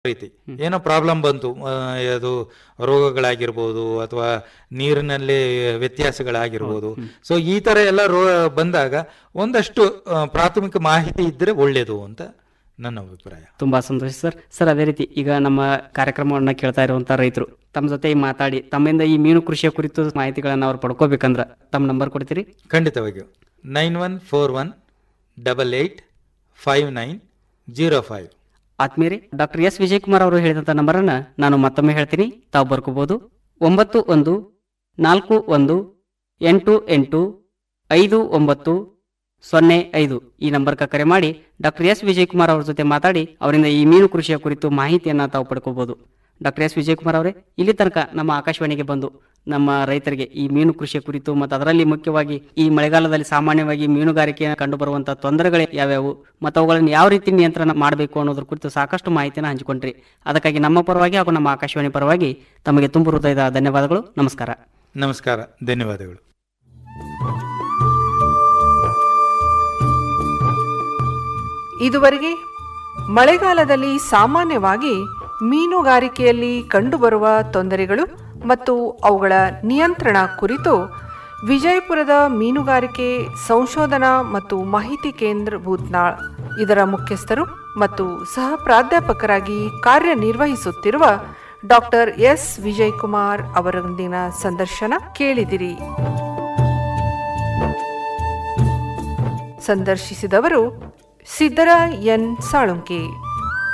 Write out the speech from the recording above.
ರೀತಿ ಏನೋ ಪ್ರಾಬ್ಲಮ್ ಬಂತು, ಅದು ರೋಗಗಳಾಗಿರ್ಬೋದು ಅಥವಾ ನೀರಿನಲ್ಲಿ ವ್ಯತ್ಯಾಸಗಳಾಗಿರ್ಬೋದು. ಸೊ ಈ ತರ ಎಲ್ಲ ಬಂದಾಗ ಒಂದಷ್ಟು ಪ್ರಾಥಮಿಕ ಮಾಹಿತಿ ಇದ್ರೆ ಒಳ್ಳೇದು ಅಂತ ನನ್ನ ಅಭಿಪ್ರಾಯ. ತುಂಬಾ ಸಂತೋಷ ಸರ್. ಸರ್, ಅದೇ ರೀತಿ ಈಗ ನಮ್ಮ ಕಾರ್ಯಕ್ರಮವನ್ನ ಕೇಳ್ತಾ ಇರುವಂತಹ ರೈತರು ತಮ್ಮ ಜೊತೆ ಮಾತಾಡಿ ತಮ್ಮಿಂದ ಈ ಮೀನು ಕೃಷಿಯ ಕುರಿತು ಮಾಹಿತಿಗಳನ್ನ ಅವ್ರು ಪಡ್ಕೋಬೇಕಂದ್ರ ತಮ್ಮ ನಂಬರ್ ಕೊಡ್ತೀರಿ? ಖಂಡಿತವಾಗಿಯೂ 9141885905. ಆತ್ಮೀಯರೇ, ಡಾಕ್ಟರ್ ಎಸ್ ವಿಜಯಕುಮಾರ್ ಅವರು ಹೇಳಿದಂಥ ನಂಬರನ್ನು ನಾನು ಮತ್ತೊಮ್ಮೆ ಹೇಳ್ತೀನಿ, ತಾವು ಬರ್ಕೋಬಹುದು. 9141885905 ಈ ನಂಬರ್ಗೆ ಕರೆ ಮಾಡಿ ಡಾಕ್ಟರ್ ಎಸ್ ವಿಜಯಕುಮಾರ್ ಅವ್ರ ಜೊತೆ ಮಾತಾಡಿ ಅವರಿಂದ ಈ ಮೀನು ಕೃಷಿಯ ಕುರಿತು ಮಾಹಿತಿಯನ್ನು ತಾವು ಪಡ್ಕೋಬಹುದು. ಡಾಕ್ಟರ್ ಎಸ್ ವಿಜಯಕುಮಾರ್ ಅವರೇ, ಇಲ್ಲಿ ತನಕ ನಮ್ಮ ಆಕಾಶವಾಣಿಗೆ ಬಂದು ನಮ್ಮ ರೈತರಿಗೆ ಈ ಮೀನು ಕೃಷಿಯ ಕುರಿತು ಮತ್ತು ಅದರಲ್ಲಿ ಮುಖ್ಯವಾಗಿ ಈ ಮಳೆಗಾಲದಲ್ಲಿ ಸಾಮಾನ್ಯವಾಗಿ ಮೀನುಗಾರಿಕೆಯನ್ನು ಕಂಡುಬರುವಂತಹ ತೊಂದರೆಗಳು ಯಾವ್ಯಾವು ಮತ್ತು ಅವುಗಳನ್ನು ಯಾವ ರೀತಿ ನಿಯಂತ್ರಣ ಮಾಡಬೇಕು ಅನ್ನೋದ್ರ ಕುರಿತು ಸಾಕಷ್ಟು ಮಾಹಿತಿಯನ್ನು ಹಂಚಿಕೊಂಡ್ರಿ. ಅದಕ್ಕಾಗಿ ನಮ್ಮ ಪರವಾಗಿ ಹಾಗೂ ನಮ್ಮ ಆಕಾಶವಾಣಿ ಪರವಾಗಿ ತಮಗೆ ತುಂಬ ಹೃದಯದ ಧನ್ಯವಾದಗಳು. ನಮಸ್ಕಾರ. ನಮಸ್ಕಾರ, ಧನ್ಯವಾದಗಳು. ಇದುವರೆಗೆ ಮಳೆಗಾಲದಲ್ಲಿ ಸಾಮಾನ್ಯವಾಗಿ ಮೀನುಗಾರಿಕೆಯಲ್ಲಿ ಕಂಡುಬರುವ ತೊಂದರೆಗಳು ಮತ್ತು ಅವುಗಳ ನಿಯಂತ್ರಣ ಕುರಿತು ವಿಜಯಪುರದ ಮೀನುಗಾರಿಕೆ ಸಂಶೋಧನಾ ಮತ್ತು ಮಾಹಿತಿ ಕೇಂದ್ರ ಭೂತ್ನಾಳ್ ಇದರ ಮುಖ್ಯಸ್ಥರು ಮತ್ತು ಸಹ ಪ್ರಾಧ್ಯಾಪಕರಾಗಿ ಕಾರ್ಯನಿರ್ವಹಿಸುತ್ತಿರುವ ಡಾಕ್ಟರ್ ಎಸ್ ವಿಜಯಕುಮಾರ್ ಅವರೊಂದಿಗಿನ ಸಂದರ್ಶನ ಕೇಳಿದಿರಿ. ಸಂದರ್ಶಿಸಿದವರು ಸಿದ್ದರ ಎನ್ ಸಾಳುಂಕೆ.